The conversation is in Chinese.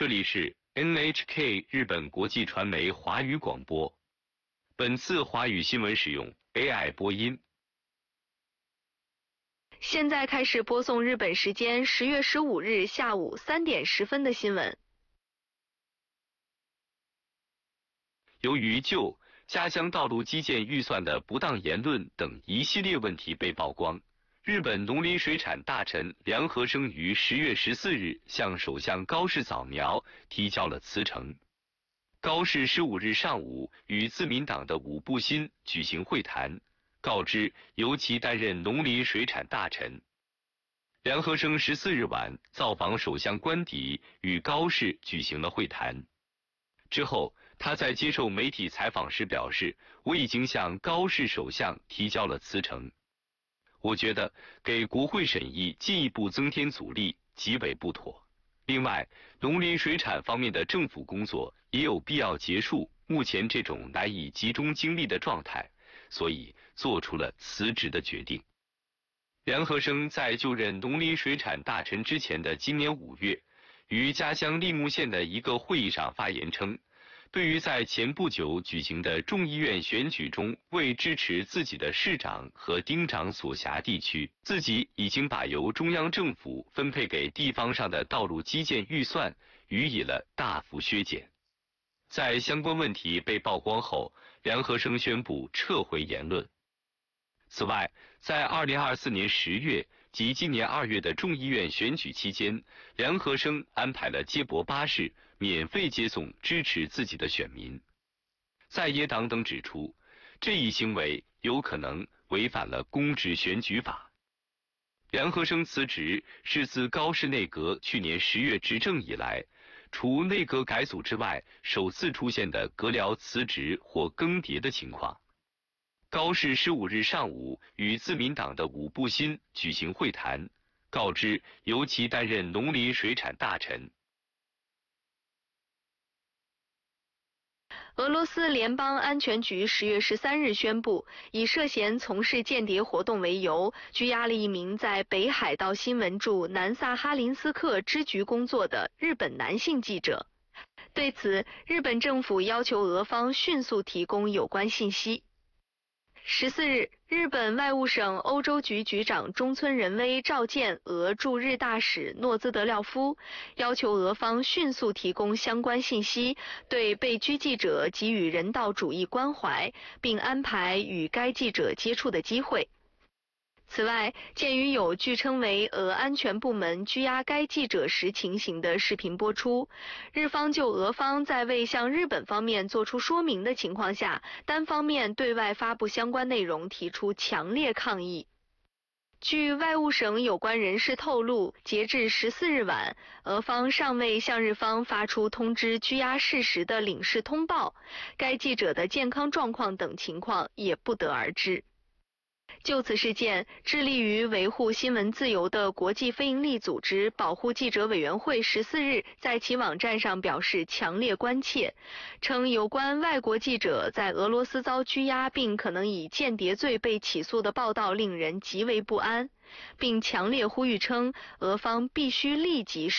这里是 NHK 日本国际传媒华语广播。本次华语新闻使用 AI 播音。 现在开始播送日本时间10月15日下午3点10分的新闻。 由于就家乡道路基建预算的不当言论等一系列问题被曝光，日本农林水产大臣梁和生于10月14日向首相高市早苗提交了辞呈。高市15日上午与自民党的武部新举行会谈，告知由其担任农林水产大臣。梁和生14日晚造访首相官邸，与高市举行了会谈。之后，他在接受媒体采访时表示，我已经向高市首相提交了辞呈。我觉得给国会审议进一步增添阻力极为不妥。另外，农林水产方面的政府工作也有必要结束目前这种难以集中精力的状态，所以做出了辞职的决定。梁和生在就任农林水产大臣之前的今年5月，于家乡立木县的一个会议上发言称，对于在前不久举行的众议院选举中为支持自己的市长和町长所辖地区，自己已经把由中央政府分配给地方上的道路基建预算予以了大幅削减。在相关问题被曝光后，梁和生宣布撤回言论。此外，在2024年10月及今年2月的众议院选举期间，梁和生安排了接驳巴士免费接送支持自己的选民。在野党等指出，这一行为有可能违反了公职选举法。梁和生辞职是自高市内阁去年10月执政以来，除内阁改组之外，首次出现的阁僚辞职或更迭的情况。高市15日上午与自民党的武部新举行会谈，告知由其担任农林水产大臣。 俄罗斯联邦安全局10月13日宣布，以涉嫌从事间谍活动为由，拘押了一名在北海道新闻驻南萨哈林斯克支局工作的日本男性记者。对此，日本政府要求俄方迅速提供有关信息。14日，日本外务省欧洲局局长中村仁威召见俄驻日大使诺兹德廖夫，要求俄方迅速提供相关信息，对被拘记者给予人道主义关怀，并安排与该记者接触的机会。此外，鉴于有据称为俄安全部门拘押该记者时情形的视频播出，日方就俄方在未向日本方面做出说明的情况下，单方面对外发布相关内容提出强烈抗议。据外务省有关人士透露，截至14日晚，俄方尚未向日方发出通知拘押事实的领事通报，该记者的健康状况等情况也不得而知。就此事件，致力于维护新闻自由的国际非营利组织保护记者委员会14日在其网站上表示强烈关切，称有关外国记者在俄罗斯遭拘押并可能以间谍罪被起诉的报道令人极为不安，并强烈呼吁称，俄方必须立即